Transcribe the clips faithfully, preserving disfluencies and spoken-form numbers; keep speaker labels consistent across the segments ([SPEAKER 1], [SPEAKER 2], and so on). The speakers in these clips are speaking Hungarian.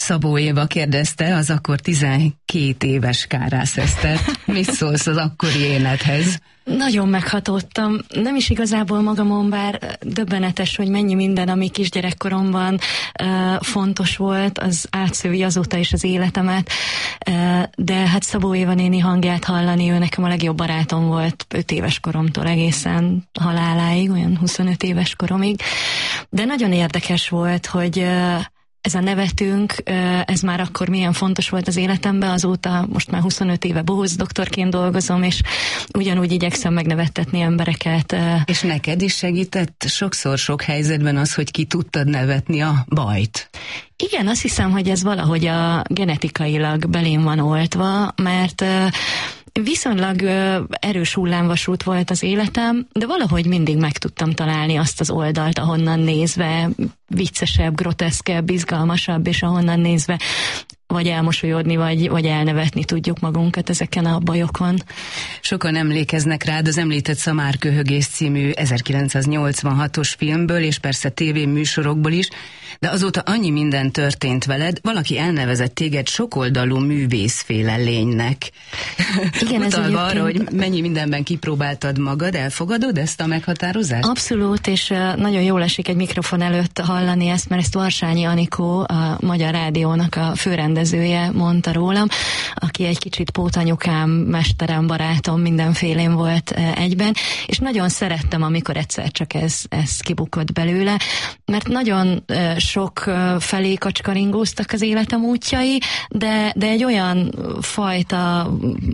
[SPEAKER 1] Szabó Éva kérdezte az akkor tizenkét éves Kárász Esztert. Mit szólsz az akkori énedhez?
[SPEAKER 2] Nagyon meghatottam. Nem is igazából magamon, bár döbbenetes, hogy mennyi minden, ami kisgyerekkoromban uh, fontos volt, az átszövi azóta is az életemet. Uh, de hát Szabó Éva néni hangját hallani, ő nekem a legjobb barátom volt öt éves koromtól egészen haláláig, olyan huszonöt éves koromig. De nagyon érdekes volt, hogy uh, ez a nevetünk, ez már akkor milyen fontos volt az életemben, azóta most már huszonöt éve bohóc doktorként dolgozom, és ugyanúgy igyekszem megnevettetni embereket.
[SPEAKER 1] És neked is segített sokszor sok helyzetben az, hogy ki tudtad nevetni a bajt?
[SPEAKER 2] Igen, azt hiszem, hogy ez valahogy a genetikailag belém van oltva, mert viszonylag erős hullámvasút volt az életem, de valahogy mindig meg tudtam találni azt az oldalt, ahonnan nézve viccesebb, groteszkebb, izgalmasabb, és ahonnan nézve vagy elmosolyodni, vagy, vagy elnevetni tudjuk magunkat ezeken a bajokon.
[SPEAKER 1] Sokan emlékeznek rád az említett Szamárköhögés című ezerkilencszáznyolcvanhatos filmből, és persze tévéműsorokból is, de azóta annyi minden történt veled, valaki elnevezett téged sokoldalú művészféle lénynek.
[SPEAKER 2] Igen, ez
[SPEAKER 1] utalva
[SPEAKER 2] egyébként...
[SPEAKER 1] arra, hogy mennyi mindenben kipróbáltad magad, elfogadod ezt a meghatározást?
[SPEAKER 2] Abszolút, és nagyon jól esik egy mikrofon előtt hallani ezt, mert ezt Varsányi Anikó, a Magyar Rádiónak a főrendezője mondta rólam, aki egy kicsit pótanyukám, mesterem, barátom, mindenfélén volt egyben, és nagyon szerettem, amikor egyszer csak ez, ez kibukott belőle, mert nagyon sok felé kacskaringóztak az életem útjai, de, de egy olyan fajta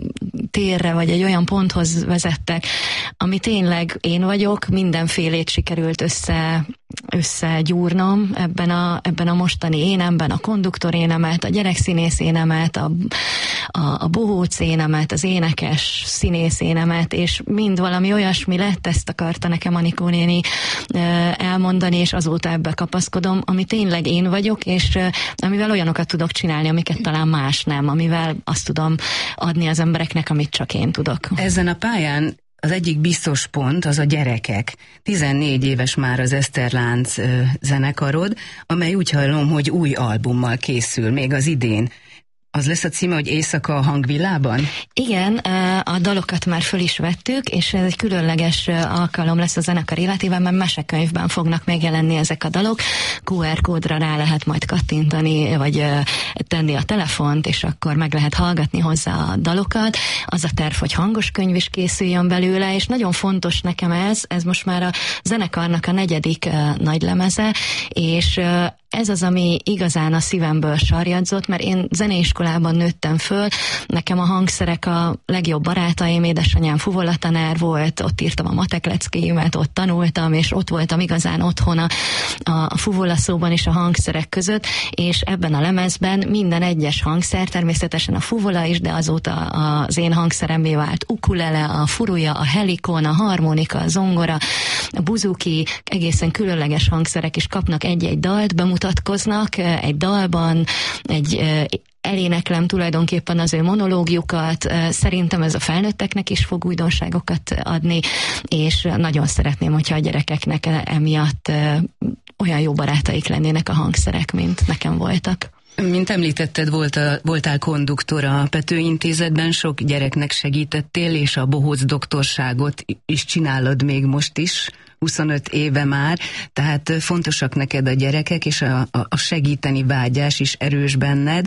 [SPEAKER 2] térre, vagy egy olyan ponthoz vezettek, ami tényleg én vagyok, mindenfélét sikerült össze, összegyúrnom ebben a, ebben a mostani énemben, a konduktor énemet, a gyerekszínész énemet, a, a, a bohóc énemet, az énekes színész énemet, és mind valami olyasmi lett, ezt akarta nekem Anikó néni elmondani, és azóta ebbe kapaszkodom, ami tényleg én vagyok, és amivel olyanokat tudok csinálni, amiket talán más nem, amivel azt tudom adni az embereknek, amit csak én tudok.
[SPEAKER 1] Ezen a pályán az egyik biztos pont az a gyerekek. tizennégy éves már az Eszterlánc zenekarod, amely úgy hallom, hogy új albummal készül még az idén. Az lesz a címe, hogy Éjszaka a hangvillában?
[SPEAKER 2] Igen, a dalokat már föl is vettük, és ez egy különleges alkalom lesz a zenekar életében, mert mesekönyvben fognak megjelenni ezek a dalok. kú er kódra rá lehet majd kattintani, vagy tenni a telefont, és akkor meg lehet hallgatni hozzá a dalokat. Az a terv, hogy hangos könyv is készüljön belőle, és nagyon fontos nekem ez, ez most már a zenekarnak a negyedik nagylemeze, és ez az, ami igazán a szívemből sarjadzott, mert én zeneiskolában nőttem föl, nekem a hangszerek a legjobb barátaim, édesanyám fuvolatanár volt, ott írtam a matek leckéimet, ott tanultam, és ott voltam igazán otthon a, a fuvolaszóban és a hangszerek között, és ebben a lemezben minden egyes hangszer, természetesen a fuvola is, de azóta az én hangszeremé vált ukulele, a furuja, a helikon, a harmonika, a zongora, a buzuki, egészen különleges hangszerek is kapnak egy-egy dalt, bemutatkoznak egy dalban, egy eléneklem tulajdonképpen az ő monológiukat, szerintem ez a felnőtteknek is fog újdonságokat adni, és nagyon szeretném, hogyha a gyerekeknek emiatt olyan jó barátaik lennének a hangszerek, mint nekem voltak.
[SPEAKER 1] Mint említetted, volt a, voltál konduktor a Pető Intézetben, sok gyereknek segítettél, és a bohóc doktorságot is csinálod még most is, huszonöt éve már, tehát fontosak neked a gyerekek, és a, a, a segíteni vágyás is erős benned.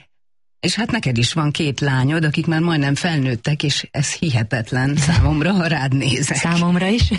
[SPEAKER 1] És hát neked is van két lányod, akik már majdnem felnőttek, és ez hihetetlen számomra, ha rád nézek.
[SPEAKER 2] Számomra is,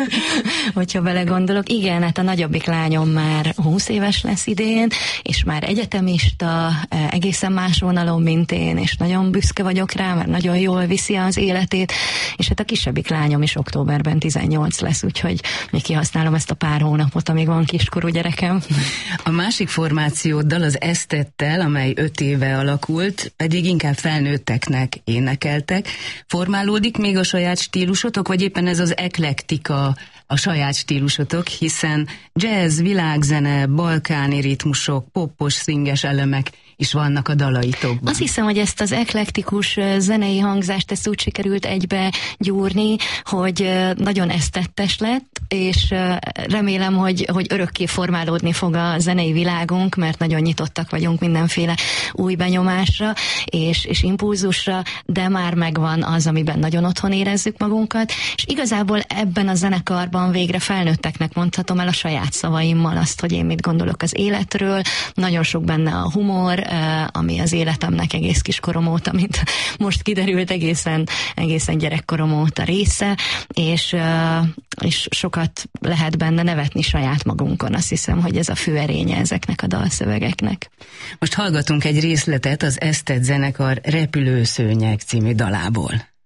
[SPEAKER 2] hogyha belegondolok. Igen, hát a nagyobbik lányom már húsz éves lesz idén, és már egyetemista, egészen más vonalon, mint én, és nagyon büszke vagyok rá, mert nagyon jól viszi az életét, és hát a kisebbik lányom is októberben tizennyolc lesz, úgyhogy még kihasználom ezt a pár hónapot, amíg van kiskorú gyerekem.
[SPEAKER 1] A másik formációddal, az Esztettel, amely öt éve alakult, alakult, pedig inkább felnőtteknek énekeltek. Formálódik még a saját stílusotok, vagy éppen ez az eklektika a saját stílusotok, hiszen jazz, világzene, balkáni ritmusok, poppos, swinges elemek is vannak a dalaitokban.
[SPEAKER 2] Azt hiszem, hogy ezt az eklektikus zenei hangzást ezt úgy sikerült egybe gyúrni, hogy nagyon esztettes lett, és remélem, hogy, hogy örökké formálódni fog a zenei világunk, mert nagyon nyitottak vagyunk mindenféle új benyomásra és, és impulzusra, de már megvan az, amiben nagyon otthon érezzük magunkat, és igazából ebben a zenekarban végre felnőtteknek mondhatom el a saját szavaimmal azt, hogy én mit gondolok az életről, nagyon sok benne a humor, ami az életemnek egész kiskorom óta, mint most kiderült, egészen, egészen gyerekkorom óta része, és, és sokat lehet benne nevetni saját magunkon. Azt hiszem, hogy ez a fő erénye ezeknek a dalszövegeknek.
[SPEAKER 1] Most hallgatunk egy részletet az Eszted zenekar Repülőszőnyeg című dalából.